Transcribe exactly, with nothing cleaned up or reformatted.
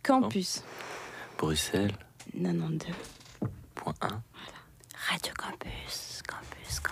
Campus. Bruxelles. quatre-vingt-douze. Point un. Voilà. Radio Campus. Campus, campus.